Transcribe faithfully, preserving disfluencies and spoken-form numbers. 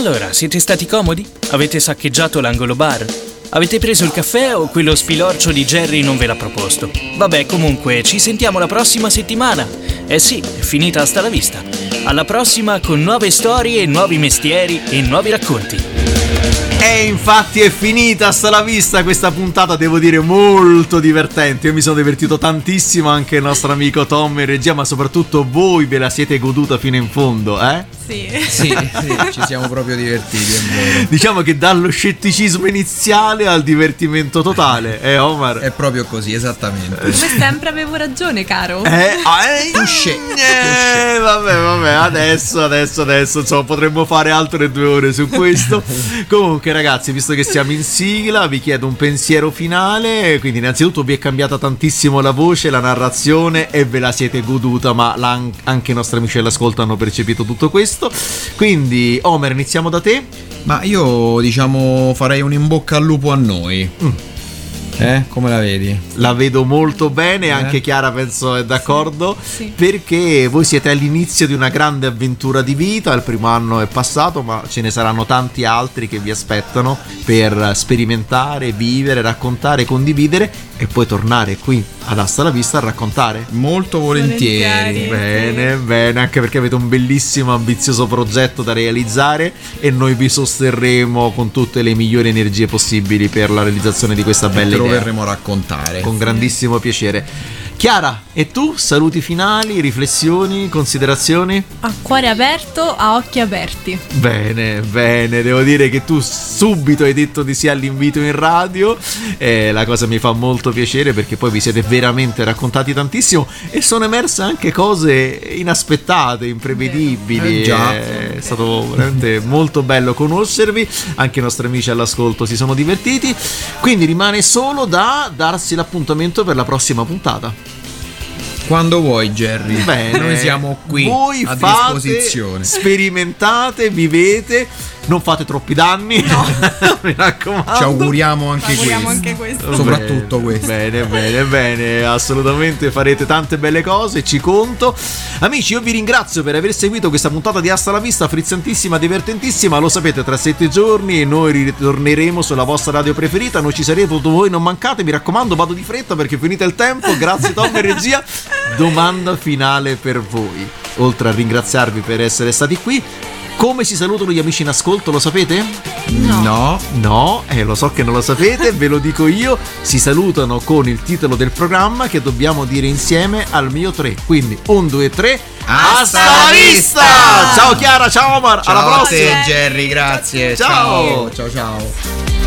Allora, siete stati comodi? Avete saccheggiato l'angolo bar? Avete preso il caffè o quello spilorcio di Jerry non ve l'ha proposto? Vabbè, comunque, ci sentiamo la prossima settimana. Eh sì, è finita, hasta la vista. Alla prossima con nuove storie, nuovi mestieri e nuovi racconti. E infatti è finita, hasta la vista questa puntata, devo dire molto divertente. Io mi sono divertito tantissimo, anche il nostro amico Tom in regia, ma soprattutto voi ve la siete goduta fino in fondo, eh? Sì, sì, sì, ci siamo proprio divertiti, è vero. Diciamo che dallo scetticismo iniziale al divertimento totale, eh Omar? È proprio così, esattamente. Come sempre avevo ragione, caro. Eh, eh, Touché, eh vabbè, vabbè, adesso, adesso, adesso, insomma, potremmo fare altre due ore su questo. Comunque, ragazzi, visto che siamo in sigla, vi chiedo un pensiero finale. Quindi, innanzitutto, vi è cambiata tantissimo la voce, la narrazione e ve la siete goduta, ma anche i nostri amici all'ascolto hanno percepito tutto questo. Quindi, Omer, iniziamo da te. Ma io, diciamo, farei un in bocca al lupo a noi. Mm. Eh, come la vedi? La vedo molto bene, eh? Anche Chiara penso è d'accordo, sì, sì. Perché voi siete all'inizio di una grande avventura di vita. Il primo anno è passato, ma ce ne saranno tanti altri che vi aspettano per sperimentare, vivere, raccontare, condividere e poi tornare qui ad Hasta la Vista a raccontare. Molto volentieri. volentieri. Bene, bene, anche perché avete un bellissimo, ambizioso progetto da realizzare e noi vi sosterremo con tutte le migliori energie possibili per la realizzazione di questa bella idea. Lo verremo a raccontare con grandissimo piacere. Chiara, e tu? Saluti finali, riflessioni, considerazioni? A cuore aperto, a occhi aperti. Bene, bene, devo dire che tu subito hai detto di sì all'invito in radio, eh, la cosa mi fa molto piacere perché poi vi siete veramente raccontati tantissimo e sono emerse anche cose inaspettate, imprevedibili. Eh, già. È stato veramente molto bello conoscervi, anche i nostri amici all'ascolto si sono divertiti, quindi rimane solo da darsi l'appuntamento per la prossima puntata. Quando vuoi, Jerry. Bene. Noi siamo qui voi a fate, disposizione. Sperimentate, vivete, non fate troppi danni. No. Mi raccomando. Ci auguriamo anche auguriamo questo. Anche questo. Soprattutto questo. Bene, bene, bene. Assolutamente farete tante belle cose, ci conto. Amici, io vi ringrazio per aver seguito questa puntata di Hasta la Vista, frizzantissima, divertentissima. Lo sapete, tra sette giorni noi ritorneremo sulla vostra radio preferita. Noi ci saremo, voi non mancate. Mi raccomando, vado di fretta perché è finito il tempo. Grazie Tom e regia. Domanda finale per voi. Oltre a ringraziarvi per essere stati qui, come si salutano gli amici in ascolto, lo sapete? No. No. No, eh, lo so che non lo sapete, ve lo dico io. Si salutano con il titolo del programma che dobbiamo dire insieme al mio tre. Quindi, un, due, tre. Hasta la vista! Ciao Chiara, ciao Omar, Ciao alla a prossima! te, Jerry, grazie. Ciao. Ciao, ciao, ciao.